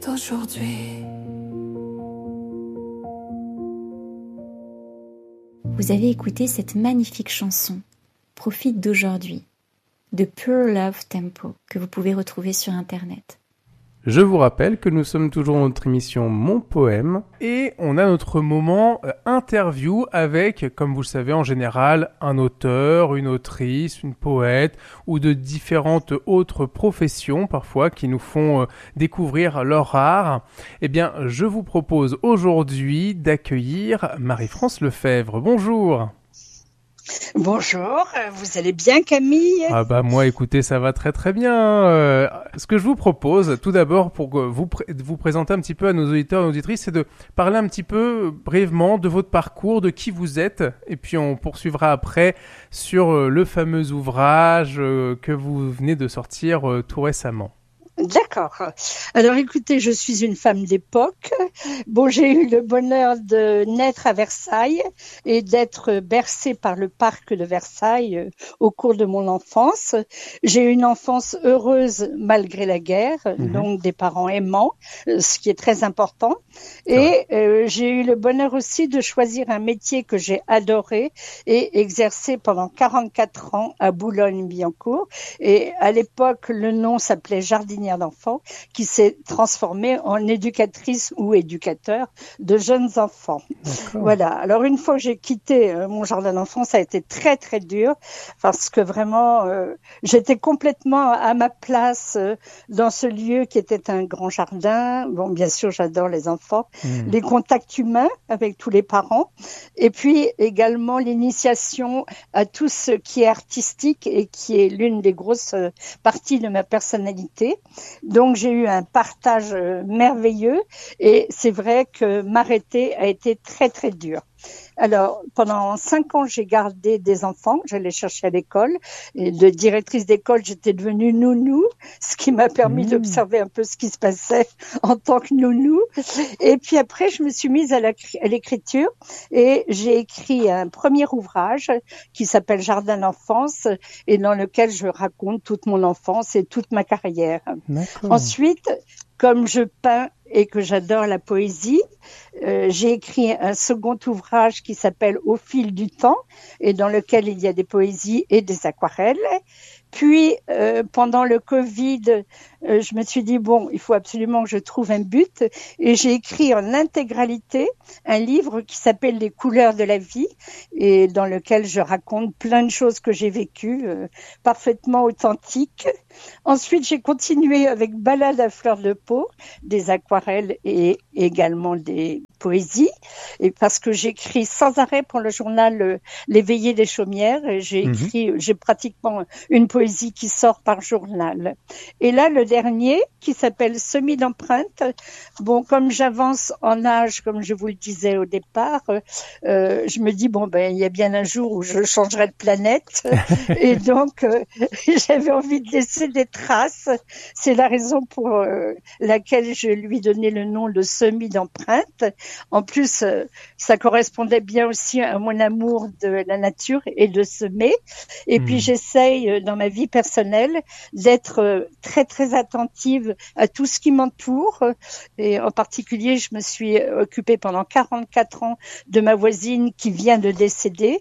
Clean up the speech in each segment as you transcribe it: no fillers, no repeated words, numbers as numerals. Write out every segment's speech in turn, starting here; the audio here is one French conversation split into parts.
d'aujourd'hui. Vous avez écouté cette magnifique chanson, Profite d'aujourd'hui, de Pure Love Tempo, que vous pouvez retrouver sur Internet. Je vous rappelle que nous sommes toujours dans notre émission Mon Poème et on a notre moment interview avec, comme vous le savez en général, un auteur, une autrice, une poète ou de différentes autres professions parfois qui nous font découvrir leur art. Eh bien, je vous propose aujourd'hui d'accueillir Marie-France Lefebvre. Bonjour. Bonjour, vous allez bien Camille ? Ah bah moi écoutez ça va très très bien. Ce que je vous propose tout d'abord pour vous présenter un petit peu à nos auditeurs et auditrices, c'est de parler un petit peu brièvement de votre parcours, de qui vous êtes et puis on poursuivra après sur le fameux ouvrage que vous venez de sortir tout récemment. D'accord. Alors écoutez, je suis une femme d'époque. Bon, j'ai eu le bonheur de naître à Versailles et d'être bercée par le parc de Versailles au cours de mon enfance. J'ai eu une enfance heureuse malgré la guerre, donc des parents aimants, ce qui est très important. Et j'ai eu le bonheur aussi de choisir un métier que j'ai adoré et exercé pendant 44 ans à Boulogne-Billancourt. Et à l'époque, le nom s'appelait jardinière d'enfants, qui s'est transformée en éducatrice ou éducateur de jeunes enfants. D'accord. Voilà. Alors une fois que j'ai quitté mon jardin d'enfants, ça a été très très dur parce que vraiment j'étais complètement à ma place dans ce lieu qui était un grand jardin. Bon, bien sûr, j'adore les enfants, les contacts humains avec tous les parents, et puis également l'initiation à tout ce qui est artistique et qui est l'une des grosses parties de ma personnalité. Donc j'ai eu un partage merveilleux et c'est vrai que m'arrêter a été très très dur. Alors, pendant 5 ans, j'ai gardé des enfants que j'allais chercher à l'école. Et de directrice d'école, j'étais devenue nounou, ce qui m'a permis d'observer un peu ce qui se passait en tant que nounou. Et puis après, je me suis mise à l'écriture et j'ai écrit un premier ouvrage qui s'appelle Jardin d'enfance et dans lequel je raconte toute mon enfance et toute ma carrière. D'accord. Ensuite, comme je peins et que j'adore la poésie, j'ai écrit un second ouvrage qui s'appelle Au fil du temps et dans lequel il y a des poésies et des aquarelles. Puis, pendant le Covid, je me suis dit, bon, il faut absolument que je trouve un but. Et j'ai écrit en intégralité un livre qui s'appelle Les couleurs de la vie et dans lequel je raconte plein de choses que j'ai vécues, parfaitement authentiques. Ensuite, j'ai continué avec Balade à fleur de peau, des aquarelles et également des poésies. Et parce que j'écris sans arrêt pour le journal L'Éveillé des Chaumières. Et j'ai pratiquement une poésie qui sort par journal. Et là, le dernier, qui s'appelle Semis d'empreintes. Bon, comme j'avance en âge, comme je vous le disais au départ, je me dis, bon, ben, il y a bien un jour où je changerai de planète. Et donc, j'avais envie de laisser des traces. C'est la raison pour laquelle je lui donnais le nom de Semis d'empreintes. En plus, ça correspondait bien aussi à mon amour de la nature et de semer. Et puis, j'essaye, dans ma vie personnelle, d'être très, très attentive à tout ce qui m'entoure. Et en particulier, je me suis occupée pendant 44 ans de ma voisine qui vient de décéder.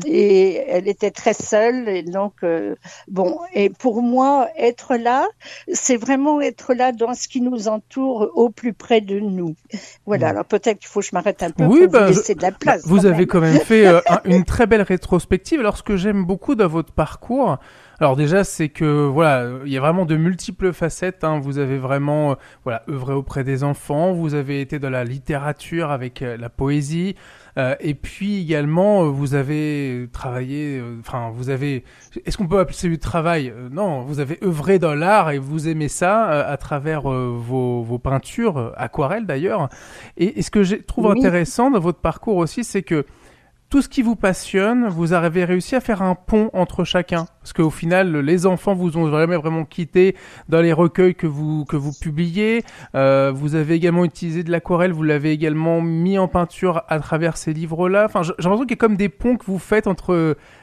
Et elle était très seule. Et donc, bon, et pour moi, être là, c'est vraiment être là dans ce qui nous entoure au plus près de nous. Voilà, alors peut-être qu'il faut que je m'arrête un peu pour vous laisser de la place. Vous avez quand même fait une très belle rétrospective. Alors, ce que j'aime beaucoup dans votre parcours, alors déjà, c'est que voilà, il y a vraiment de multiples facettes. Hein. Vous avez vraiment œuvré auprès des enfants. Vous avez été dans la littérature avec la poésie. Et puis également, vous avez travaillé. Vous avez. Est-ce qu'on peut appeler ça du travail ? Non, vous avez œuvré dans l'art et vous aimez ça à travers vos peintures, aquarelles d'ailleurs. Et ce que je trouve intéressant dans votre parcours aussi, c'est que tout ce qui vous passionne, vous avez réussi à faire un pont entre chacun. Parce qu'au final, les enfants vous ont jamais vraiment quitté dans les recueils que vous publiez. Vous avez également utilisé de l'aquarelle, vous l'avez également mis en peinture à travers ces livres-là. Enfin, j'ai l'impression qu'il y a comme des ponts que vous faites entre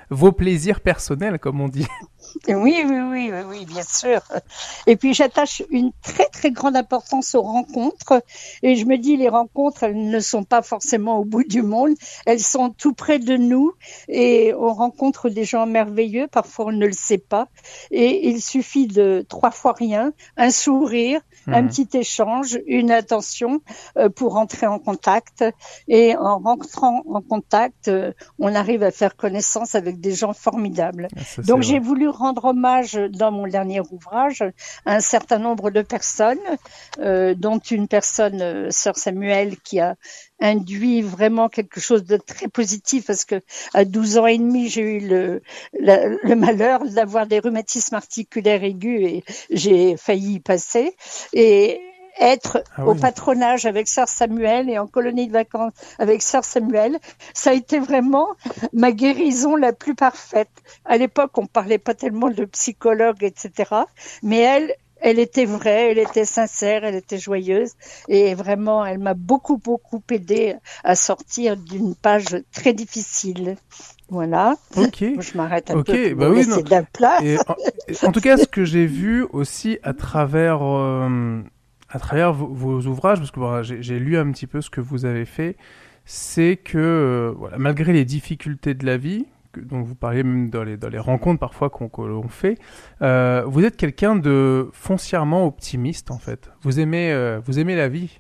vos plaisirs personnels, comme on dit. Oui, bien sûr. Et puis j'attache une très très grande importance aux rencontres. Et je me dis, les rencontres, elles ne sont pas forcément au bout du monde. Elles sont tout près de nous. Et on rencontre des gens merveilleux. Parfois, on ne le sait pas. Et il suffit de 3 fois rien, un sourire, un petit échange, une attention pour entrer en contact. Et en rentrant en contact, on arrive à faire connaissance avec des gens formidables. Ça, Donc c'est j'ai vrai. voulu rendre hommage dans mon dernier ouvrage à un certain nombre de personnes, dont une personne, Sœur Samuel, qui a induit vraiment quelque chose de très positif parce que à 12 ans et demi, j'ai eu le malheur d'avoir des rhumatismes articulaires aigus et j'ai failli y passer. Et être Ah au oui. patronage avec Sœur Samuel et en colonie de vacances avec Sœur Samuel, ça a été vraiment ma guérison la plus parfaite. À l'époque, on parlait pas tellement de psychologue, etc. Mais elle était vraie, elle était sincère, elle était joyeuse et vraiment, elle m'a beaucoup aidée à sortir d'une page très difficile. Voilà. Ok, Je m'arrête un peu ok, pour bah vous oui, non. laisser de la place. En tout cas, ce que j'ai vu aussi à travers vos ouvrages, parce que voilà, j'ai lu un petit peu ce que vous avez fait, c'est que voilà, malgré les difficultés de la vie, dont vous parliez même dans les rencontres parfois que l'on fait, vous êtes quelqu'un de foncièrement optimiste en fait. Vous aimez la vie.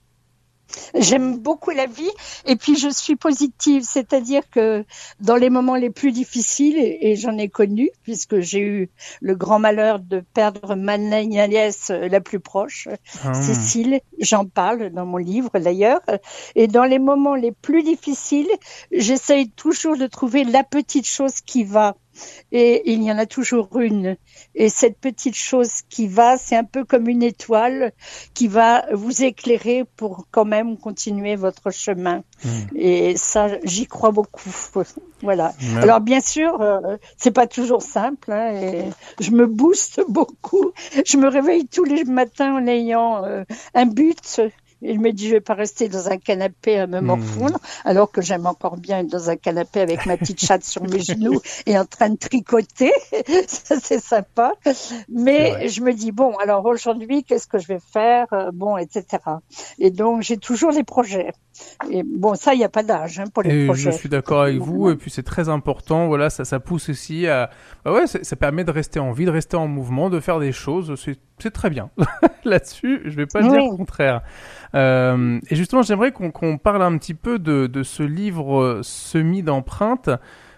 J'aime beaucoup la vie et puis je suis positive, c'est-à-dire que dans les moments les plus difficiles, et j'en ai connu, puisque j'ai eu le grand malheur de perdre ma nièce la plus proche, Cécile, j'en parle dans mon livre d'ailleurs, et dans les moments les plus difficiles, j'essaye toujours de trouver la petite chose qui va. Et il y en a toujours une. Et cette petite chose qui va, c'est un peu comme une étoile qui va vous éclairer pour quand même continuer votre chemin. Et ça, j'y crois beaucoup. Voilà. Ouais. Alors bien sûr, c'est pas toujours simple. Hein, et je me booste beaucoup. Je me réveille tous les matins en ayant un but. Il me dit, je vais pas rester dans un canapé à me morfondre, alors que j'aime encore bien être dans un canapé avec ma petite chatte sur mes genoux et en train de tricoter. Ça, c'est sympa. Mais je me dis, bon, alors aujourd'hui, qu'est-ce que je vais faire? Bon, etc. Et donc, j'ai toujours des projets. Et bon, ça, il n'y a pas d'âge pour les projets. Je suis d'accord avec vous, et puis c'est très important, voilà, ça pousse aussi à... Bah ouais, ça permet de rester en vie, de rester en mouvement, de faire des choses, c'est très bien. Là-dessus, je vais pas dire le contraire. Et justement, j'aimerais qu'on parle un petit peu de ce livre Semis d'empreintes,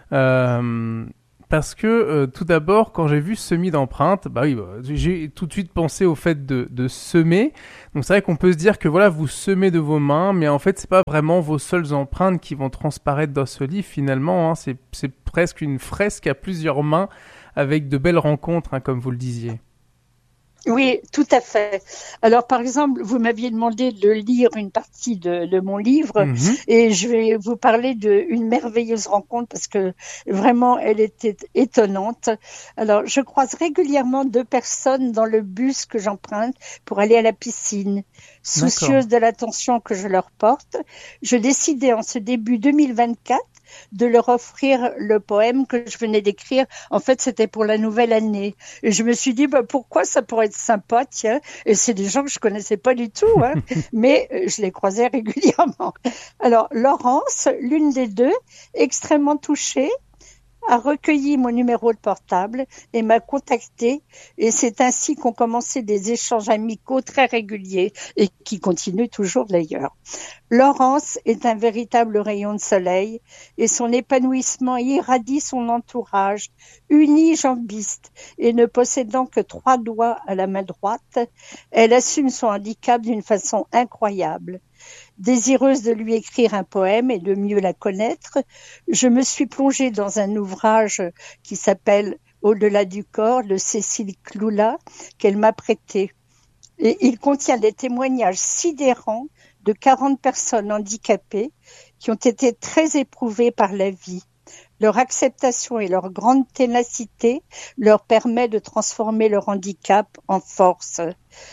parce que tout d'abord, quand j'ai vu Semis d'empreintes, j'ai tout de suite pensé au fait de semer. Donc c'est vrai qu'on peut se dire que voilà, vous semez de vos mains, mais en fait c'est pas vraiment vos seules empreintes qui vont transparaître dans ce livre finalement. Hein, c'est presque une fresque à plusieurs mains avec de belles rencontres, hein, comme vous le disiez. Oui, tout à fait. Alors, par exemple, vous m'aviez demandé de lire une partie de mon livre et je vais vous parler d'une merveilleuse rencontre parce que vraiment, elle était étonnante. Alors, je croise régulièrement 2 personnes dans le bus que j'emprunte pour aller à la piscine. Soucieuse de l'attention que je leur porte, je décidais en ce début 2024 de leur offrir le poème que je venais d'écrire. En fait, c'était pour la nouvelle année. Et je me suis dit, pourquoi ça pourrait être sympa, tiens. Et c'est des gens que je connaissais pas du tout, hein. Mais je les croisais régulièrement. Alors, Laurence, l'une des 2, extrêmement touchée, a recueilli mon numéro de portable et m'a contacté, et c'est ainsi qu'ont commencé des échanges amicaux très réguliers et qui continuent toujours d'ailleurs. Laurence est un véritable rayon de soleil et son épanouissement irradie son entourage, unijambiste et ne possédant que 3 doigts à la main droite. Elle assume son handicap d'une façon incroyable. Désireuse de lui écrire un poème et de mieux la connaître, je me suis plongée dans un ouvrage qui s'appelle « Au-delà du corps » de Cécile Cloula, qu'elle m'a prêté. Et il contient des témoignages sidérants de 40 personnes handicapées qui ont été très éprouvées par la vie. Leur acceptation et leur grande ténacité leur permet de transformer leur handicap en force.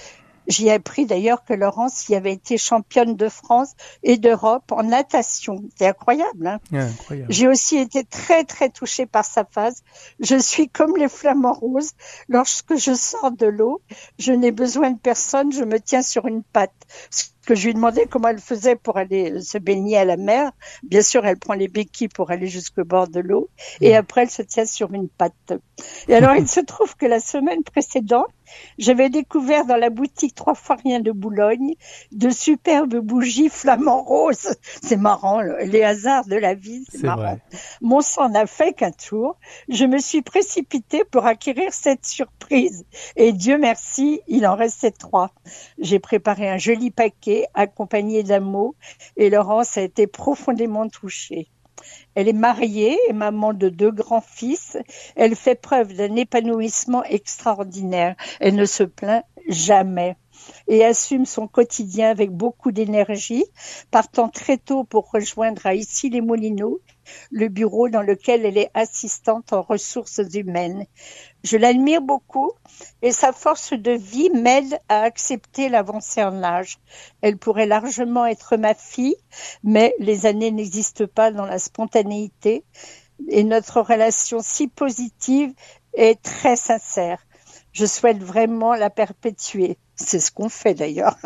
J'ai appris d'ailleurs que Laurence y avait été championne de France et d'Europe en natation. C'est incroyable, hein? Ouais, incroyable. J'ai aussi été très, très touchée par sa phase. Je suis comme les flamants roses. Lorsque je sors de l'eau, je n'ai besoin de personne, je me tiens sur une patte. Ce que je lui demandais comment elle faisait pour aller se baigner à la mer. Bien sûr, elle prend les béquilles pour aller jusqu'au bord de l'eau et après elle se tient sur une patte. Et alors, il se trouve que la semaine précédente, j'avais découvert dans la boutique 3 fois rien de Boulogne de superbes bougies flamants roses. C'est marrant, les hasards de la vie, c'est marrant. Vrai. Mon sang n'a fait qu'un tour. Je me suis précipitée pour acquérir cette surprise. Et Dieu merci, il en restait 3. J'ai préparé un joli paquet accompagné d'un mot et Laurence a été profondément touchée. Elle est mariée et maman de 2 grands-fils. Elle fait preuve d'un épanouissement extraordinaire. Elle ne se plaint jamais et assume son quotidien avec beaucoup d'énergie, partant très tôt pour rejoindre à Issy-les-Moulineaux le bureau dans lequel elle est assistante en ressources humaines. Je l'admire beaucoup et sa force de vie m'aide à accepter l'avancée en âge. Elle pourrait largement être ma fille, mais les années n'existent pas dans la spontanéité et notre relation si positive est très sincère. Je souhaite vraiment la perpétuer. C'est ce qu'on fait d'ailleurs.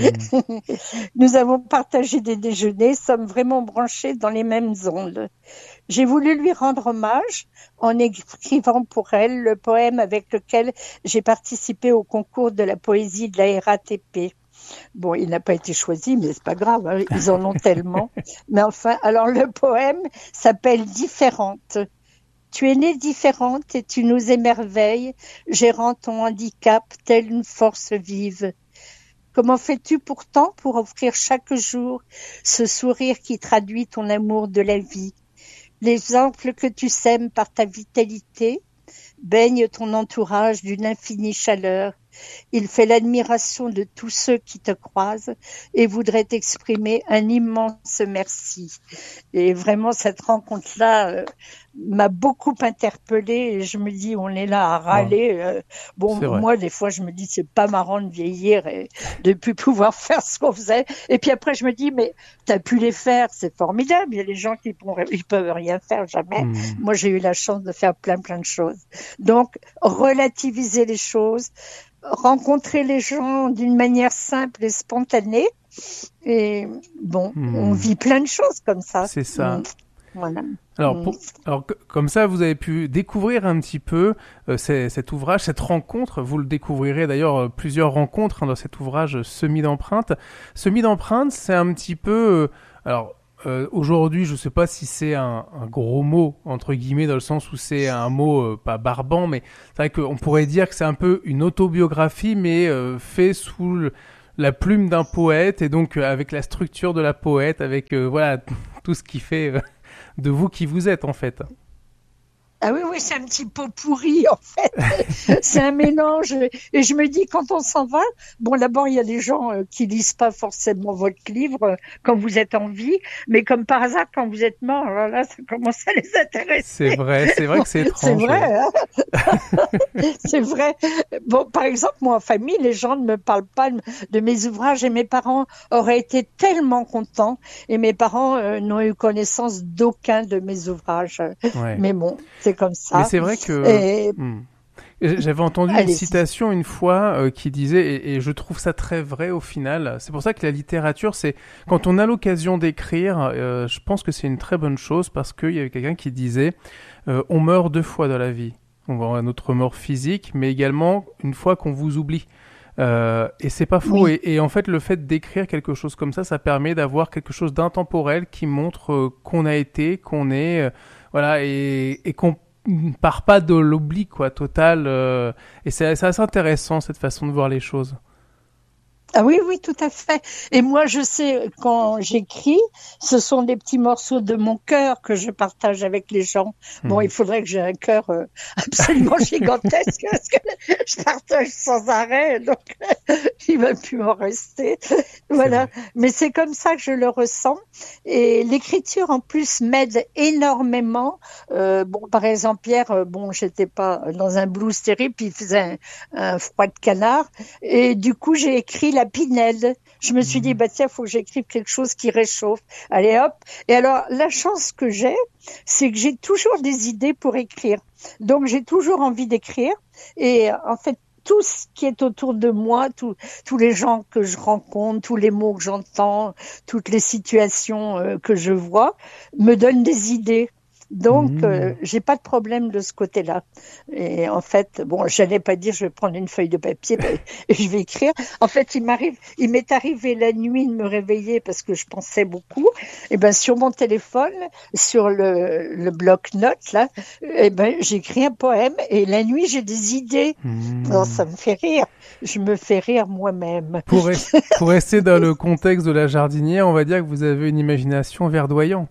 Nous avons partagé des déjeuners, sommes vraiment branchés dans les mêmes ondes. J'ai voulu lui rendre hommage en écrivant pour elle le poème avec lequel j'ai participé au concours de la poésie de la RATP. Bon, il n'a pas été choisi, mais c'est pas grave, hein, ils en ont tellement. Mais enfin, alors le poème s'appelle Différente. Tu es née différente et tu nous émerveilles, gérant ton handicap telle une force vive. Comment fais-tu pourtant pour offrir chaque jour ce sourire qui traduit ton amour de la vie? L'exemple que tu sèmes par ta vitalité baigne ton entourage d'une infinie chaleur. Il fait l'admiration de tous ceux qui te croisent et voudrait t'exprimer un immense merci. Et vraiment, cette rencontre-là m'a beaucoup interpellée et je me dis, on est là à râler. Bon, moi, des fois, je me dis, c'est pas marrant de vieillir et de plus pouvoir faire ce qu'on faisait. Et puis après, je me dis, mais t'as pu les faire, c'est formidable. Il y a des gens qui ils peuvent rien faire, jamais. Moi, j'ai eu la chance de faire plein de choses. Donc, relativiser les choses, rencontrer les gens d'une manière simple et spontanée. Et bon, on vit plein de choses comme ça. C'est ça. Voilà. Alors, comme ça, vous avez pu découvrir un petit peu cet ouvrage, cette rencontre. Vous le découvrirez d'ailleurs plusieurs rencontres dans cet ouvrage Semis d'empreintes. Semis d'empreintes, c'est un petit peu... aujourd'hui, je ne sais pas si c'est un gros mot, entre guillemets, dans le sens où c'est un mot pas barbant, mais c'est vrai qu'on pourrait dire que c'est un peu une autobiographie, mais fait sous la plume d'un poète, et donc avec la structure de la poète, avec voilà tout ce qui fait de vous qui vous êtes, en fait. Ah oui, c'est un petit pot pourri, en fait. C'est un mélange. Et je me dis, quand on s'en va, bon, d'abord, il y a des gens qui lisent pas forcément votre livre quand vous êtes en vie, mais comme par hasard, quand vous êtes mort, alors là, ça commence à les intéresser. C'est vrai que c'est étrange. C'est vrai, hein. C'est vrai. Bon, par exemple, moi, en famille, les gens ne me parlent pas de mes ouvrages et mes parents auraient été tellement contents et mes parents n'ont eu connaissance d'aucun de mes ouvrages. Ouais. Mais bon, c'est comme ça. Mais c'est vrai que j'avais entendu une citation une fois qui disait, et je trouve ça très vrai au final, c'est pour ça que la littérature, c'est quand on a l'occasion d'écrire, je pense que c'est une très bonne chose, parce qu'il y avait quelqu'un qui disait on meurt 2 fois dans la vie. On va avoir notre mort physique, mais également une fois qu'on vous oublie. Et c'est pas faux. Oui. Et en fait, le fait d'écrire quelque chose comme ça permet d'avoir quelque chose d'intemporel qui montre qu'on a été, qu'on est, voilà, et qu'on part pas de l'oubli, quoi, total. Et c'est assez intéressant, cette façon de voir les choses. Ah oui, oui, tout à fait. Et moi, je sais, quand j'écris, ce sont des petits morceaux de mon cœur que je partage avec les gens. Bon, il faudrait que j'ai un cœur absolument gigantesque parce que je partage sans arrêt, donc il va plus en rester. Voilà. Mais c'est comme ça que je le ressens. Et l'écriture, en plus, m'aide énormément. Bon, par exemple, hier, bon, j'étais pas dans un blues terrible, puis il faisait un froid de canard. Et du coup, j'ai écrit la Pinède. Je me suis dit, bah tiens, faut que j'écrive quelque chose qui réchauffe. Allez hop. Et alors, la chance que j'ai, c'est que j'ai toujours des idées pour écrire. Donc, j'ai toujours envie d'écrire. Et en fait, tout ce qui est autour de moi, tous les gens que je rencontre, tous les mots que j'entends, toutes les situations que je vois, me donnent des idées. Donc, j'ai pas de problème de ce côté-là. Et en fait, bon, j'allais pas dire je vais prendre une feuille de papier et je vais écrire. En fait, il m'est arrivé la nuit de me réveiller parce que je pensais beaucoup. Et ben, sur mon téléphone, sur le bloc-notes, là, et ben, j'écris un poème et la nuit, j'ai des idées. Alors, ça me fait rire. Je me fais rire moi-même. Pour rester dans le contexte de la jardinière, on va dire que vous avez une imagination verdoyante.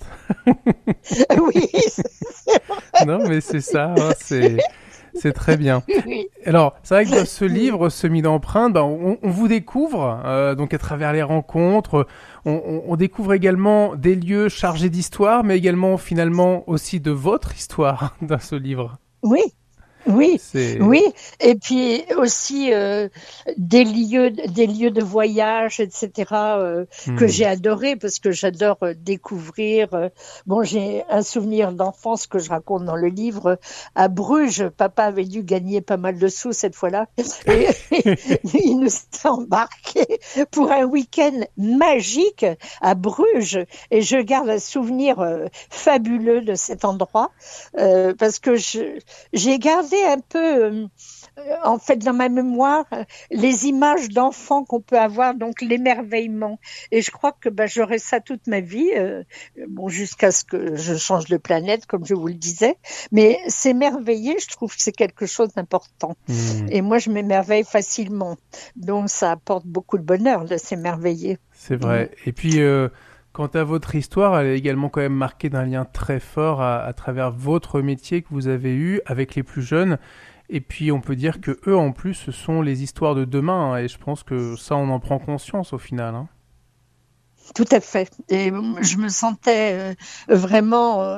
Oui, non, mais c'est ça, hein, c'est très bien. oui. Alors, c'est vrai que dans ce livre, Semis d'empreintes, on vous découvre, donc à travers les rencontres, on découvre également des lieux chargés d'histoire, mais également finalement aussi de votre histoire dans ce livre. Oui. Oui, C'est... oui, et puis aussi des lieux de voyage, etc. Que j'ai adoré parce que j'adore découvrir. Bon, j'ai un souvenir d'enfance que je raconte dans le livre à Bruges. Papa avait dû gagner pas mal de sous cette fois-là, et il nous a embarqués pour un week-end magique à Bruges. Et je garde un souvenir fabuleux de cet endroit parce que j'ai gardé un peu, en fait, dans ma mémoire, les images d'enfants qu'on peut avoir, donc l'émerveillement. Et je crois que j'aurai ça toute ma vie, bon, jusqu'à ce que je change de planète, comme je vous le disais. Mais s'émerveiller, je trouve que c'est quelque chose d'important. Et moi, je m'émerveille facilement. Donc, ça apporte beaucoup de bonheur de s'émerveiller. C'est vrai. Et puis... Quant à votre histoire, elle est également quand même marquée d'un lien très fort à travers votre métier que vous avez eu avec les plus jeunes. Et puis on peut dire que eux, en plus, ce sont les histoires de demain. Hein, et je pense que ça, on en prend conscience au final. Hein. Tout à fait. Et je me sentais vraiment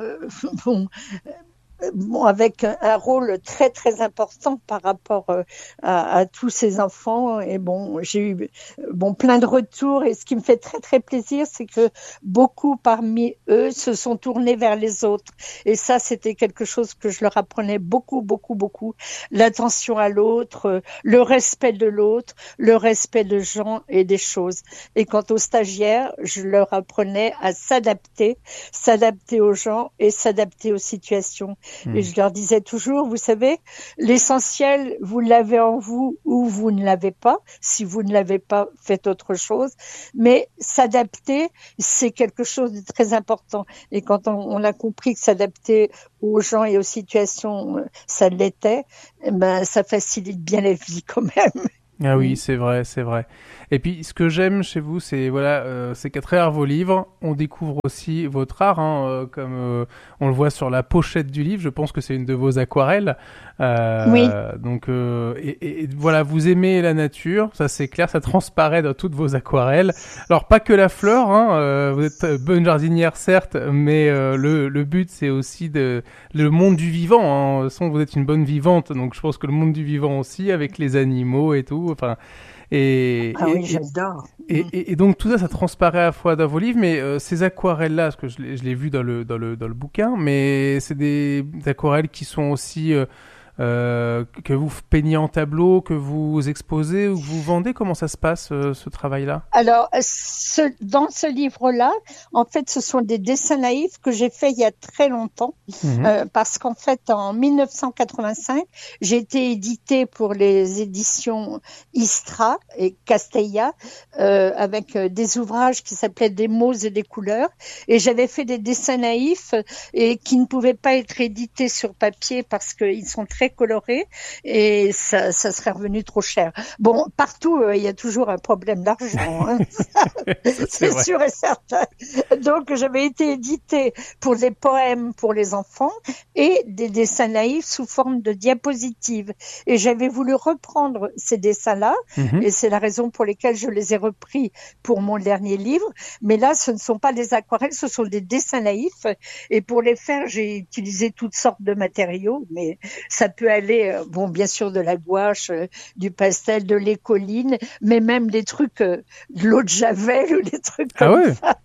bon, avec un rôle très très important par rapport à tous ces enfants. Et bon, j'ai eu plein de retours. Et ce qui me fait très très plaisir, c'est que beaucoup parmi eux se sont tournés vers les autres. Et ça, c'était quelque chose que je leur apprenais beaucoup. L'attention à l'autre, le respect de l'autre, le respect de gens et des choses. Et quant aux stagiaires, je leur apprenais à s'adapter aux gens et s'adapter aux situations. Et je leur disais toujours, vous savez, l'essentiel, vous l'avez en vous ou vous ne l'avez pas. Si vous ne l'avez pas, faites autre chose. Mais s'adapter, c'est quelque chose de très important. Et quand on a compris que s'adapter aux gens et aux situations, ça l'était, ça facilite bien la vie quand même. Ah oui, c'est vrai, c'est vrai. Et puis, ce que j'aime chez vous, c'est c'est qu'à travers vos livres, on découvre aussi votre art, hein, comme on le voit sur la pochette du livre. Je pense que c'est une de vos aquarelles. Oui. Donc, et voilà, vous aimez la nature, ça c'est clair, ça transparaît dans toutes vos aquarelles. Alors, pas que la fleur, hein, vous êtes bonne jardinière certes, mais le but c'est aussi le monde du vivant. Hein. De toute façon, vous êtes une bonne vivante, donc je pense que le monde du vivant aussi, avec les animaux et tout. Enfin, oui, j'adore. Et donc tout ça, ça transparaît à la fois dans vos livres, mais ces aquarelles-là, parce que je l'ai vu dans le bouquin, mais c'est des aquarelles qui sont aussi que vous peignez en tableau, que vous exposez ou que vous vendez. Comment ça se passe ce travail-là? Alors, dans ce livre-là, en fait, ce sont des dessins naïfs que j'ai faits il y a très longtemps, parce qu'en fait, en 1985, j'ai été éditée pour les éditions Istra et Castella, avec des ouvrages qui s'appelaient Des mots et des couleurs, et j'avais fait des dessins naïfs et qui ne pouvaient pas être édités sur papier parce qu'ils sont très très coloré et ça serait revenu trop cher. Bon, partout, il y a toujours un problème d'argent, hein. C'est sûr et certain. Donc, j'avais été éditée pour des poèmes pour les enfants et des dessins naïfs sous forme de diapositives. Et j'avais voulu reprendre ces dessins-là, et c'est la raison pour laquelle je les ai repris pour mon dernier livre. Mais là, ce ne sont pas des aquarelles, ce sont des dessins naïfs. Et pour les faire, j'ai utilisé toutes sortes de matériaux, mais ça peut aller, bon, bien sûr, de la gouache, du pastel, de l'écoline, mais même des trucs, de l'eau de Javel ou des trucs comme ça.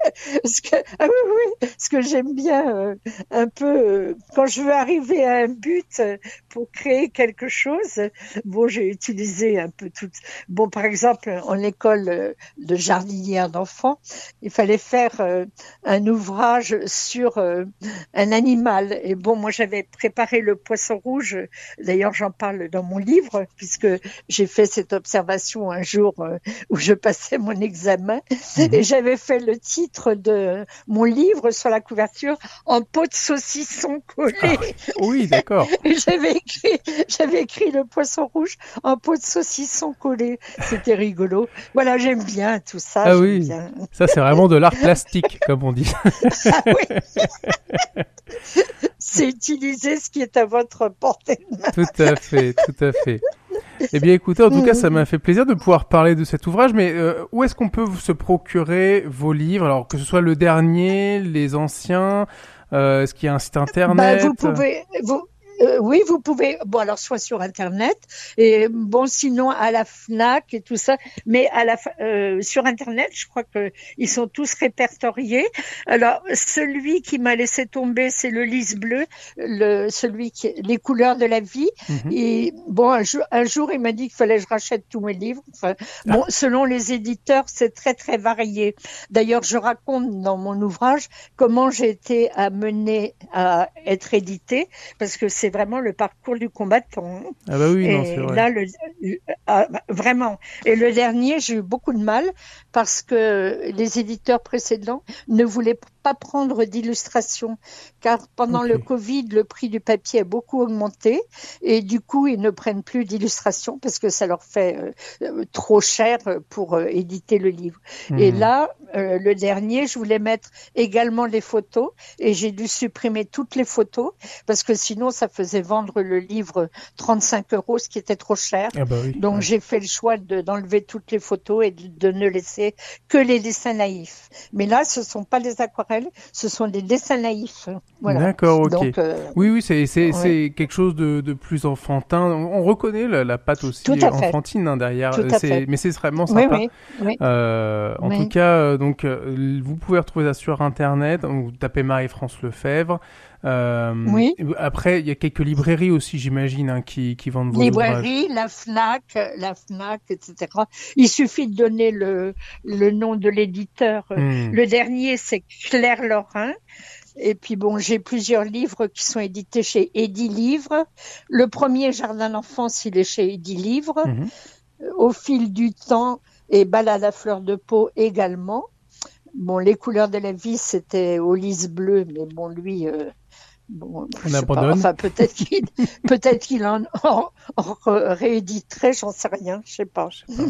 Parce que j'aime bien un peu, quand je veux arriver à un but pour créer quelque chose, bon, j'ai utilisé un peu tout. Bon, par exemple, en école de jardinière d'enfants, il fallait faire un ouvrage sur un animal. Et bon, moi, j'avais préparé le poisson rouge. D'ailleurs, j'en parle dans mon livre, puisque j'ai fait cette observation un jour où je passais mon examen. Et j'avais fait le titre de mon livre sur la couverture en peau de saucisson collé. Ah, oui, d'accord. Et j'avais écrit le poisson rouge en peau de saucisson collé. C'était rigolo. Voilà, j'aime bien tout ça. Ah oui, bien. Ça c'est vraiment de l'art plastique, comme on dit. Ah oui. C'est utiliser ce qui est à votre portée de main. Tout à fait, tout à fait. Eh bien, écoutez, en tout cas, ça m'a fait plaisir de pouvoir parler de cet ouvrage, mais où est-ce qu'on peut se procurer vos livres? Alors, que ce soit le dernier, les anciens, est-ce qu'il y a un site internet? Oui, vous pouvez. Bon, alors soit sur Internet et bon, sinon à la Fnac et tout ça. Mais sur Internet, je crois que ils sont tous répertoriés. Alors celui qui m'a laissé tomber, c'est le Lys bleu, les couleurs de la vie. Et bon, un jour, il m'a dit qu'il fallait que je rachète tous mes livres. Enfin, bon, selon les éditeurs, c'est très très varié. D'ailleurs, je raconte dans mon ouvrage comment j'ai été amenée à être éditée, parce que c'est vraiment le parcours du combattant. Ah bah oui, et non, c'est vrai. Là, vraiment. Et le dernier, j'ai eu beaucoup de mal parce que les éditeurs précédents ne voulaient pas prendre d'illustration, car pendant le Covid, le prix du papier a beaucoup augmenté et du coup, ils ne prennent plus d'illustration parce que ça leur fait trop cher pour éditer le livre. Et là, le dernier, je voulais mettre également les photos et j'ai dû supprimer toutes les photos parce que sinon, ça faisait vendre le livre 35 €, ce qui était trop cher. Ah bah oui, donc, j'ai fait le choix d'enlever toutes les photos et de ne laisser que les dessins naïfs. Mais là, ce sont pas des aquarelles, ce sont des dessins naïfs. Voilà. D'accord, ok. Donc, oui, c'est quelque chose de plus enfantin. On reconnaît la patte aussi enfantine derrière. Mais c'est vraiment sympa. Oui. En tout cas, donc vous pouvez retrouver ça sur Internet. Vous tapez Marie-France Lefebvre. Oui. Après, il y a quelques librairies aussi, j'imagine, qui vendent vos ouvrages. Librairie, la Fnac, etc. Il suffit de donner le nom de l'éditeur. Le dernier, c'est Claire Lorrain. Et puis bon, j'ai plusieurs livres qui sont édités chez Édilivre. Le premier, Jardin d'enfance, il est chez Édilivre. Au fil du temps, et Balade à fleur de peau également. Bon, les couleurs de la vie, c'était au Lys bleu, mais bon, lui, bon, on abandonne. Enfin, peut-être qu'il en rééditerait, j'en sais rien, je sais pas.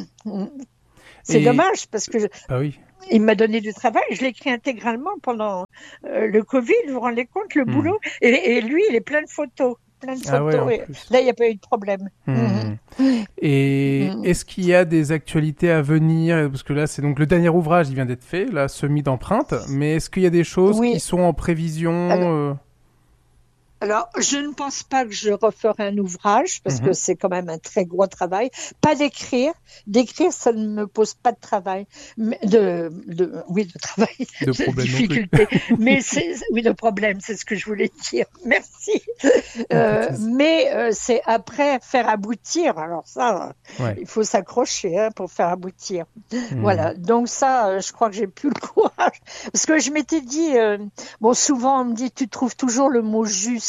C'est dommage parce que il m'a donné du travail. Je l'ai écrit intégralement pendant le Covid. Vous vous rendez compte le boulot et lui, il est plein de photos. Là, il n'y a pas eu de problème. Et est-ce qu'il y a des actualités à venir? Parce que là, c'est donc le dernier ouvrage, il vient d'être fait, là, semi d'empreintes. Mais est-ce qu'il y a des choses qui sont en prévision? Alors, je ne pense pas que je referai un ouvrage parce que c'est quand même un très gros travail. Pas d'écrire. D'écrire, ça ne me pose pas de travail. Mais de travail. De difficulté. Mais de problème, c'est ce que je voulais dire. Merci. Mais c'est après faire aboutir. Alors ça, il faut s'accrocher pour faire aboutir. Voilà. Donc ça, je crois que j'ai plus le courage. Parce que je m'étais dit, bon, souvent on me dit, tu trouves toujours le mot juste.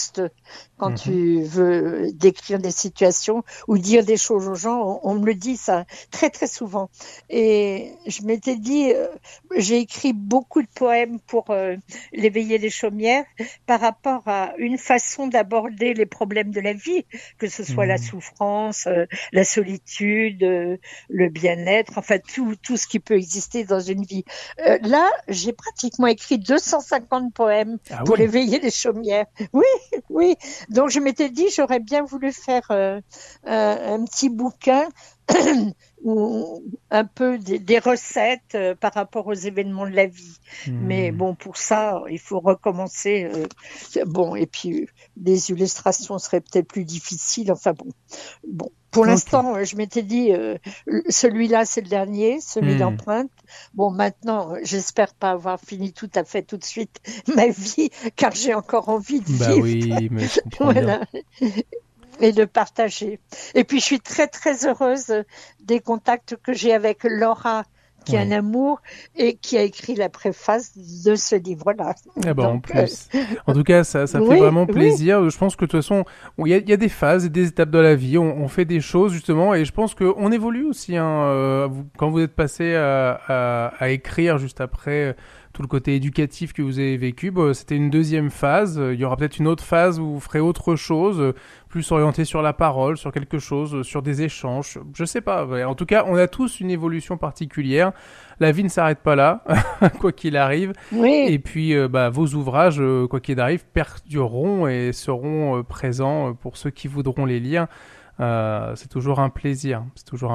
juste quand tu veux décrire des situations ou dire des choses aux gens. On me le dit ça très très souvent. Et je m'étais dit, j'ai écrit beaucoup de poèmes pour l'éveiller les chaumières par rapport à une façon d'aborder les problèmes de la vie, que ce soit la souffrance, la solitude, le bien-être, enfin tout ce qui peut exister dans une vie. Là, j'ai pratiquement écrit 250 poèmes pour l'éveiller les chaumières. Oui. Donc je m'étais dit, j'aurais bien voulu faire un petit bouquin ou un peu des recettes par rapport aux événements de la vie. Mais bon, pour ça, il faut recommencer. Bon, et puis les illustrations seraient peut-être plus difficiles. Enfin bon. Pour l'instant, je m'étais dit, celui-là, c'est le dernier, celui d'empreinte. Bon, maintenant, j'espère pas avoir fini tout à fait tout de suite ma vie, car j'ai encore envie de vivre. Oui, mais je comprends bien. Et de partager. Et puis, je suis très, très heureuse des contacts que j'ai avec Laura, qui est un amour et qui a écrit la préface de ce livre-là. Eh ben, en plus. En tout cas, ça fait vraiment plaisir. Je pense que de toute façon, il y a des phases et des étapes dans la vie. On fait des choses, justement, et je pense qu'on évolue aussi. Quand vous êtes passé à écrire juste après tout le côté éducatif que vous avez vécu, c'était une deuxième phase. Il y aura peut-être une autre phase où vous ferez autre chose, plus orienté sur la parole, sur quelque chose, sur des échanges. Je sais pas. En tout cas, on a tous une évolution particulière. La vie ne s'arrête pas là, quoi qu'il arrive. Oui. Et puis, vos ouvrages, quoi qu'il arrive, perdureront et seront présents pour ceux qui voudront les lire. C'est toujours un plaisir.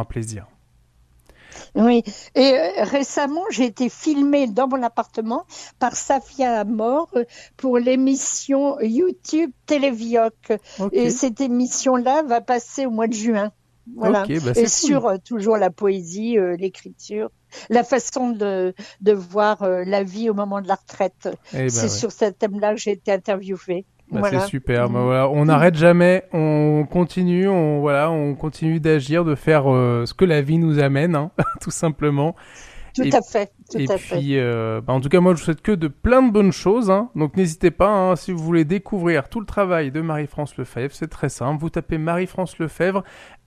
Oui, et récemment, j'ai été filmée dans mon appartement par Safia Amor pour l'émission YouTube Télévioc. Et cette émission-là va passer au mois de juin. Voilà. Okay, et cool. Sur toujours la poésie, l'écriture, la façon de voir la vie au moment de la retraite. C'est sur ce thème-là que j'ai été interviewée. C'est super. On n'arrête jamais, on continue, on continue d'agir, de faire ce que la vie nous amène, tout simplement. Tout à fait. Puis, en tout cas, moi, je vous souhaite que de plein de bonnes choses. Donc, n'hésitez pas, si vous voulez découvrir tout le travail de Marie-France Lefebvre, c'est très simple. Vous tapez Marie-France Lefebvre,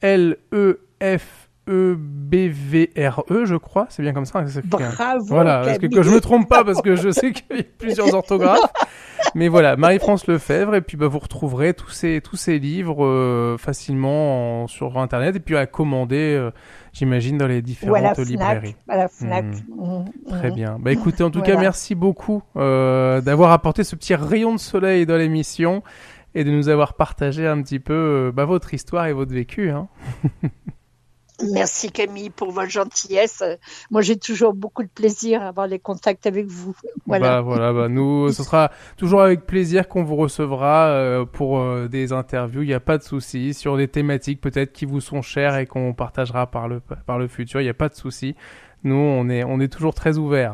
Lefebvre, je crois. C'est bien comme ça. Bravo. Voilà, parce que je me trompe pas, parce que je sais qu'il y a plusieurs orthographes. Mais voilà, Marie-France Lefebvre, et puis vous retrouverez tous ces livres facilement sur Internet, et puis à commander, j'imagine, dans les différentes librairies. À la Fnac. Très bien. Écoutez, en tout cas, merci beaucoup d'avoir apporté ce petit rayon de soleil dans l'émission et de nous avoir partagé un petit peu votre histoire et votre vécu. Merci Camille pour votre gentillesse. Moi, j'ai toujours beaucoup de plaisir à avoir les contacts avec vous. Voilà. Nous, ce sera toujours avec plaisir qu'on vous recevra pour des interviews. Il n'y a pas de souci. Sur des thématiques peut-être qui vous sont chères et qu'on partagera par le futur. Il n'y a pas de souci. Nous, on est toujours très ouverts.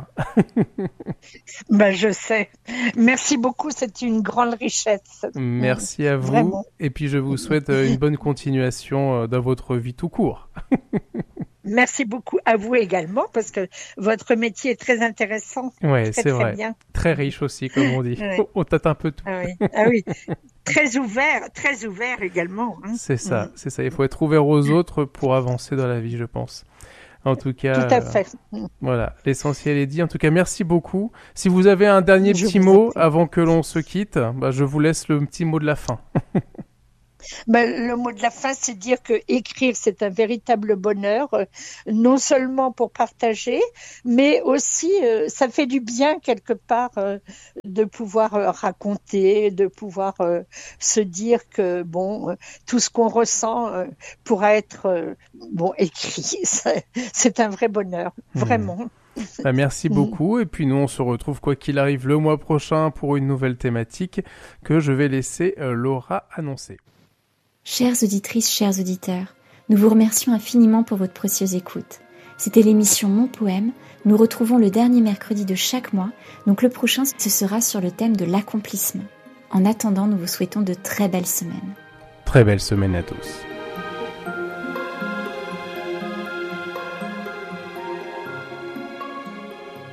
Je sais. Merci beaucoup. C'est une grande richesse. Merci à vous. Vraiment. Et puis, je vous souhaite une bonne continuation dans votre vie tout court. Merci beaucoup à vous également, parce que votre métier est très intéressant. Oui, c'est vrai. Bien. Très riche aussi, comme on dit. Ouais. On tâte un peu tout. Ah oui. Très ouvert également. C'est ça. Il faut être ouvert aux autres pour avancer dans la vie, je pense. En tout cas, tout à fait. Voilà, l'essentiel est dit. En tout cas, merci beaucoup. Si vous avez un dernier petit mot avant que l'on se quitte, je vous laisse le petit mot de la fin. Le mot de la fin, c'est dire que écrire, c'est un véritable bonheur, non seulement pour partager, mais aussi ça fait du bien quelque part de pouvoir raconter, de pouvoir se dire que tout ce qu'on ressent pourra être écrit. C'est un vrai bonheur, vraiment. Merci beaucoup. Et puis nous, on se retrouve quoi qu'il arrive le mois prochain pour une nouvelle thématique que je vais laisser Laura annoncer. Chères auditrices, chers auditeurs, nous vous remercions infiniment pour votre précieuse écoute. C'était l'émission Mon Poème. Nous retrouvons le dernier mercredi de chaque mois, donc le prochain, ce sera sur le thème de l'accomplissement. En attendant, nous vous souhaitons de très belles semaines. Très belle semaine à tous.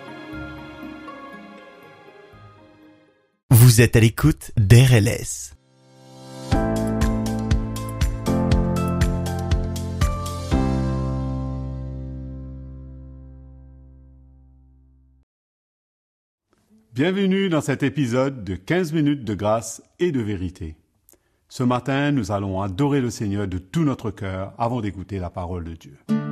Vous êtes à l'écoute d'RLS. Bienvenue dans cet épisode de 15 minutes de grâce et de vérité. Ce matin, nous allons adorer le Seigneur de tout notre cœur avant d'écouter la parole de Dieu.